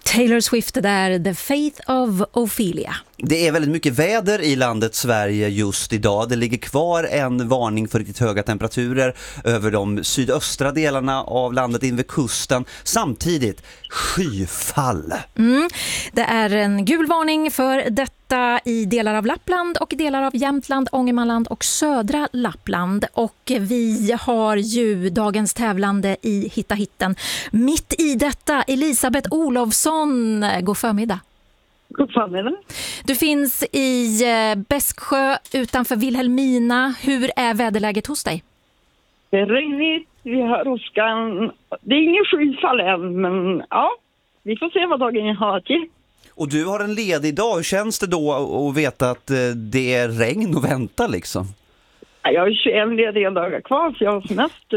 Taylor Swift där, The Faith of Ophelia. Det är väldigt mycket väder i landet Sverige just idag. Det ligger kvar en varning för riktigt höga temperaturer över de sydöstra delarna av landet in vid kusten. Samtidigt skyfall. Det är en gul varning för detta i delar av Lappland och delar av Jämtland, Ångermanland och södra Lappland. Och vi har ju dagens tävlande i Hitta Hitten. Mitt i detta, Elisabeth Olofsson. God förmiddag. God förmiddag. Du finns i Bäsksjö utanför Vilhelmina. Hur är väderläget hos dig? Det är regnigt, vi har åskan. Det är ingen skyfall än, men ja, vi får se vad dagen har till. Och du har en ledig dag. Hur känns det då att veta att det är regn och vänta liksom? Jag har 21 lediga dagar kvar för jag har semester.